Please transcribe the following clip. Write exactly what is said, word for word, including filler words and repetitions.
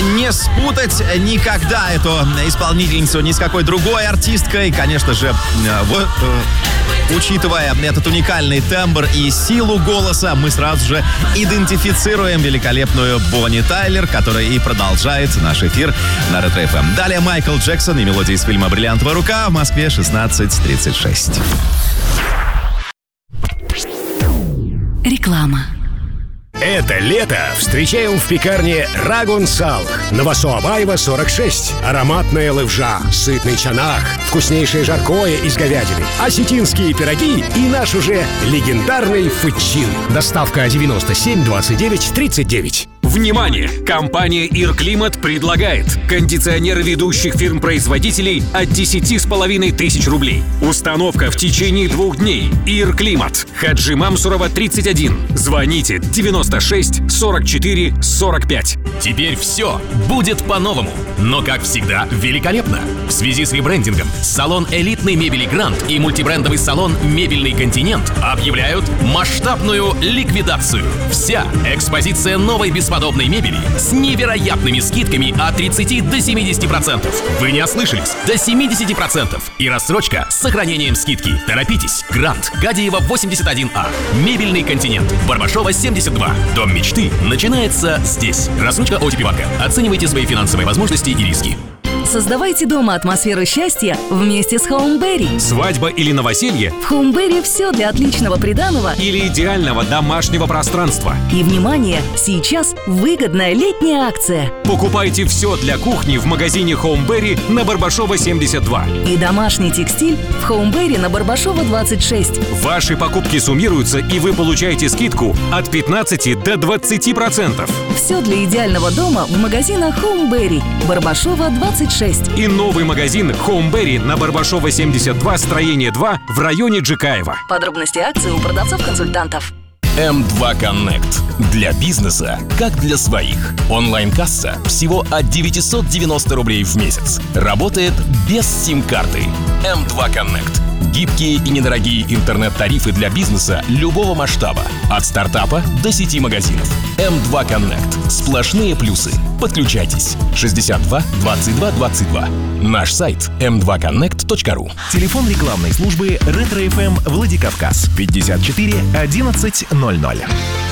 не спутать никогда эту исполнительницу ни с какой другой артисткой. Конечно же, вот, учитывая этот уникальный тембр и силу голоса, мы сразу же идентифицируем великолепную Бонни Тайлер, которая и продолжает наш эфир на Ретро эф эм. Далее Майкл Джексон и мелодия из фильма «Бриллиантовая рука» в Москве шестнадцать тридцать шесть. Реклама. Это лето встречаем в пекарне Рагун Салх. Новосоабаева, сорок шесть. Ароматная левжа, сытный чанах, вкуснейшее жаркое из говядины, осетинские пироги и наш уже легендарный фучин. Доставка девяносто семь двадцать девять тридцать девять. Внимание! Компания «Ирклимат» предлагает кондиционеры ведущих фирм-производителей от десять с половиной тысяч рублей. Установка в течение двух дней. «Ирклимат». Хаджи Мамсурова, тридцать один. Звоните девяносто шесть сорок четыре сорок пять. Теперь все будет по-новому, но, как всегда, великолепно. В связи с ребрендингом салон элитной мебели «Гранд» и мультибрендовый салон «Мебельный континент» объявляют масштабную ликвидацию. Вся экспозиция новой бесподобной мебели с невероятными скидками от тридцати до семидесяти процентов. Вы не ослышались, до семидесяти процентов. И рассрочка с сохранением скидки. Торопитесь. «Гранд», Гадиева, восемьдесят один А. «Мебельный континент», Барбашова, семьдесят два. Дом мечты начинается здесь. Рассрочка о ти пи-банка. Оценивайте свои финансовые возможности и риски. Создавайте дома атмосферу счастья вместе с Хоумберри. Свадьба или новоселье? В Хоумберри все для отличного приданого Или идеального домашнего пространства. И, внимание, сейчас выгодная летняя акция. Покупайте все для кухни в магазине Хоумберри на Барбашова, семьдесят два. И домашний текстиль в Хоумберри на Барбашова, двадцать шесть. Ваши покупки суммируются, и вы получаете скидку от пятнадцати до двадцати процентов. Все для идеального дома в магазинах Хоумберри, Барбашова, двадцать шесть. И новый магазин Хоумберри на Барбашова, семьдесят два, строение два в районе Джикаева. Подробности акции у продавцов-консультантов. эм два Connect. Для бизнеса, как для своих. Онлайн-касса всего от девятьсот девяносто рублей в месяц. Работает без сим-карты. эм два Connect. Гибкие и недорогие интернет-тарифы для бизнеса любого масштаба. От стартапа до сети магазинов. эм два Connect. Сплошные плюсы. Подключайтесь. шестьдесят два двадцать два двадцать два. Наш сайт эм два коннект точка ру. Телефон рекламной службы Ретро эф эм Владикавказ пятьдесят четыре одиннадцать ноль ноль.